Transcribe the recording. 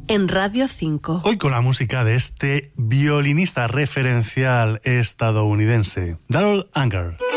en Radio 5. Hoy con la música de este violinista referencial estadounidense, Darrell Anger.